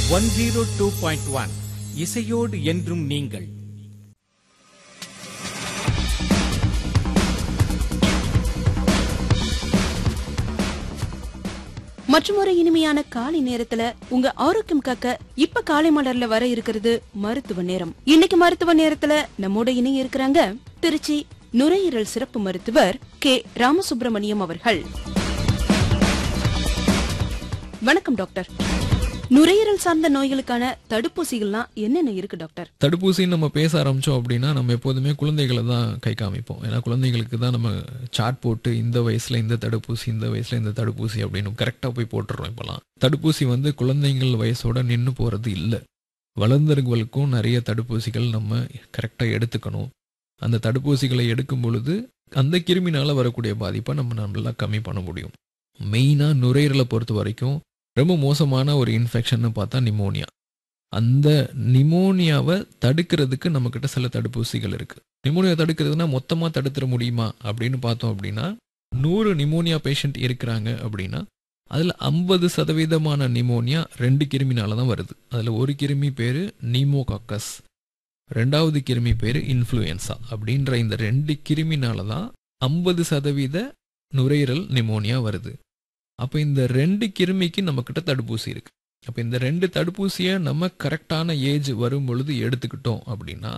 102.1 இசையோடு என்றும் நீங்கள். மற்றொரு இனிமையான காலை நேரத்துல உங்க ஆரோக்கியம் காக்க இப்ப காலை மலர்ல வர இருக்கிறது மருத்துவ நேரம். இன்னைக்கு மருத்துவ நேரத்துல நம்மோட இணைய இருக்கிறாங்க திருச்சி நுரையீரல் சிறப்பு மருத்துவர் கே ராமசுப்ரமணியம் அவர்கள். வணக்கம் டாக்டர். நுரையீரல் சார்ந்த நோய்களுக்கான தடுப்பூசிகள்லாம் என்னென்ன இருக்கு டாக்டர்? தடுப்பூசின்னு நம்ம பேச ஆரம்பிச்சோம் அப்படின்னா நம்ம எப்போதுமே குழந்தைகளை தான் கை காமிப்போம். ஏன்னா குழந்தைகளுக்கு தான் நம்ம சார்ட் போட்டு இந்த வயசுல இந்த தடுப்பூசி, இந்த வயசுல இந்த தடுப்பூசி அப்படின்னு கரெக்டாக போய் போட்டுடுறோம். இப்போலாம் தடுப்பூசி குழந்தைங்கள் வயசோட நின்று போறது இல்லை. வளர்ந்தவர்களுக்கும் நிறைய தடுப்பூசிகள் நம்ம கரெக்டாக எடுத்துக்கணும். அந்த தடுப்பூசிகளை எடுக்கும் பொழுது அந்த கிருமினால வரக்கூடிய பாதிப்பை நம்ம நல்லா கம்மி பண்ண முடியும். மெயினாக நுரையீரலை பொறுத்த வரைக்கும் ரொம்ப மோசமான ஒரு இன்ஃபெக்ஷன் பார்த்தா நிமோனியா. அந்த நிமோனியாவை தடுக்கிறதுக்கு நம்மக்கிட்ட சில தடுப்பூசிகள் இருக்குது. நிமோனியா தடுக்கிறதுனா மொத்தமாக தடுத்துட முடியுமா அப்படின்னு பார்த்தோம். 100 நிமோனியா பேஷண்ட் இருக்கிறாங்க அப்படின்னா அதில் 50% நிமோனியா 2 கிருமினால தான் வருது. அதில் ஒரு கிருமி பேர் நீமோகாக்கஸ், ரெண்டாவது கிருமி பேர் இன்ஃப்ளூயன்சா. அப்படின்ற இந்த 2 கிருமினால தான் 50% நுரையீரல் நிமோனியா வருது. அப்போ இந்த 2 கிருமிக்கு நம்மக்கிட்ட தடுப்பூசி இருக்கு. அப்போ இந்த 2 தடுப்பூசியை நம்ம கரெக்டான ஏஜ் வரும் பொழுது எடுத்துக்கிட்டோம் அப்படின்னா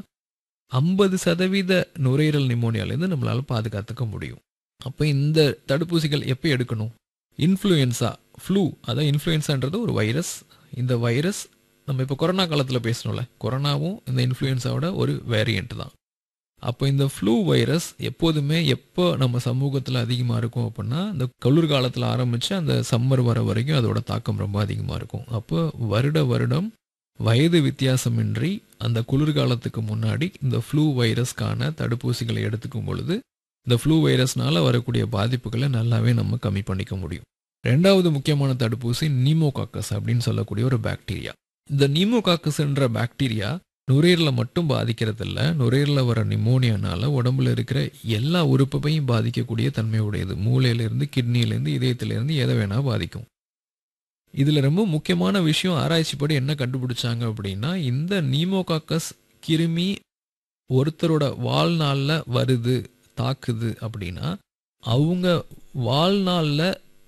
50% நுரையீரல் நிமோனியாலேருந்து நம்மளால பாதுகாத்துக்க முடியும். அப்போ இந்த தடுப்பூசிகள் எப்போ எடுக்கணும்? இன்ஃப்ளூயன்சா, ஃப்ளூ, அதான் இன்ஃப்ளூயன்சான்றது ஒரு வைரஸ். இந்த வைரஸ் நம்ம இப்போ கொரோனா காலத்தில் பேசணும்ல, கொரோனாவும் இந்த இன்ஃப்ளூயன்ஸாவோட ஒரு வேரியண்ட் தான். அப்போ இந்த ஃப்ளூ வைரஸ் எப்போதுமே எப்போ நம்ம சமூகத்தில் அதிகமாக இருக்கும் அப்படின்னா இந்த குளிர்காலத்தில் ஆரம்பித்து அந்த சம்மர் வர வரைக்கும் அதோட தாக்கம் ரொம்ப அதிகமாக இருக்கும். அப்போ வருடம் வயது வித்தியாசமின்றி அந்த குளிர்காலத்துக்கு முன்னாடி இந்த ஃப்ளூ வைரஸ்க்கான தடுப்பூசிகளை எடுத்துக்கும் பொழுது இந்த ஃப்ளூ வைரஸ்னால வரக்கூடிய பாதிப்புகளை நல்லாவே நம்ம கம்மி பண்ணிக்க முடியும். ரெண்டாவது முக்கியமான தடுப்பூசி நீமோகாக்கஸ் அப்படின்னு சொல்லக்கூடிய ஒரு பாக்டீரியா. இந்த நீமோகாக்கஸ்ன்ற பாக்டீரியா நுரையீரலை மட்டும் பாதிக்கிறது இல்லை, நுரையீரலில் வர நிமோனியானால உடம்புல இருக்கிற எல்லா உறுப்பையும் பாதிக்கக்கூடிய தன்மையுடையது. மூளையிலேருந்து, கிட்னியிலேருந்து, இதயத்திலேருந்து எதை வேணால் பாதிக்கும். இதில் ரொம்ப முக்கியமான விஷயம், ஆராய்ச்சிப்படி என்ன கண்டுபிடிச்சாங்க அப்படின்னா இந்த நீமோகாக்கஸ் கிருமி ஒருத்தரோட வாழ்நாளில் வருது, தாக்குது அப்படின்னா அவங்க வாழ்நாளில்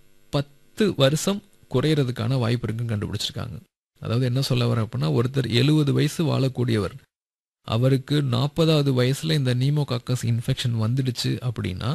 10 வருஷம் குறையிறதுக்கான வாய்ப்பு இருக்குன்னு கண்டுபிடிச்சிருக்காங்க. அதாவது என்ன சொல்ல வர அப்படின்னா ஒருத்தர் 70 வயசு வாழக்கூடியவர், அவருக்கு 40வது வயசுல இந்த நீமோகாக்கஸ் இன்ஃபெக்ஷன் வந்துடுச்சு அப்படின்னா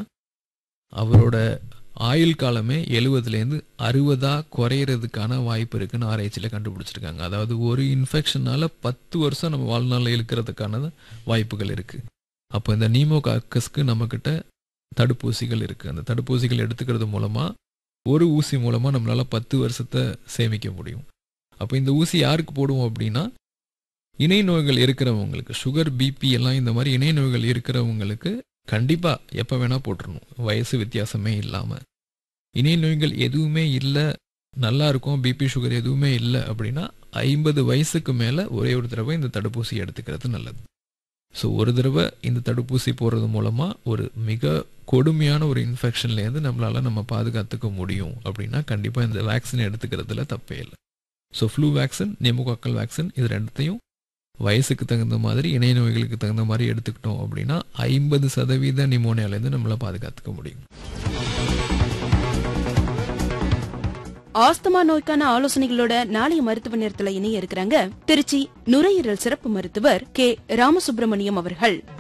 அவரோட ஆயுள் காலமே 70லேருந்து 60 குறையிறதுக்கான வாய்ப்பு இருக்குன்னு ஆராய்ச்சியில் கண்டுபிடிச்சிருக்காங்க. அதாவது ஒரு இன்ஃபெக்ஷனால 10 வருஷம் நம்ம வாழ்நாளில் இருக்கிறதுக்கான வாய்ப்புகள் இருக்கு. அப்போ இந்த நீமோகாக்கஸ்க்கு நம்மக்கிட்ட தடுப்பூசிகள் இருக்கு. அந்த தடுப்பூசிகள் எடுத்துக்கிறது மூலமா ஒரு ஊசி மூலமா நம்மளால 10 வருஷத்தை சேமிக்க முடியும். அப்போ இந்த ஊசி யாருக்கு போடுவோம் அப்படின்னா இணை நோய்கள் இருக்கிறவங்களுக்கு, சுகர், பிபி எல்லாம் இந்த மாதிரி இணை நோய்கள் இருக்கிறவங்களுக்கு கண்டிப்பாக எப்போ வேணால் போட்டுடணும், வயசு வித்தியாசமே இல்லாமல். இணை நோய்கள் எதுவுமே இல்லை, நல்லா இருக்கும், பிபி சுகர் எதுவுமே இல்லை அப்படின்னா 50 வயசுக்கு மேலே ஒரே ஒரு தடவை இந்த தடுப்பூசி எடுத்துக்கிறது நல்லது. ஸோ ஒரு தடவை இந்த தடுப்பூசி போடுறது மூலமாக ஒரு மிக கொடுமையான ஒரு இன்ஃபெக்ஷன்லேருந்து நம்ம பாதுகாத்துக்க முடியும் அப்படின்னா கண்டிப்பாக இந்த வேக்சின் எடுத்துக்கிறதுல தப்பே இல்லை. So flu vaccine, pneumococcal vaccine, இது ரெண்டுத்தையும் வயசுக்கு தகுந்த மாதிரி, இணை நோய்களுக்கு தகுந்த மாதிரி எடுத்துக்கிட்டோம் அப்படின்னா 50% நிமோனியாலேருந்து நம்மளை பாதுகாத்துக்க முடியும். ஆஸ்துமா நோய்க்கான ஆலோசனைகளோட நாளைய மருத்துவ நேரத்துல இணைய இருக்கிறாங்க திருச்சி நுரையீரல் சிறப்பு மருத்துவர் கே ராமசுப்ரமணியம் அவர்கள்.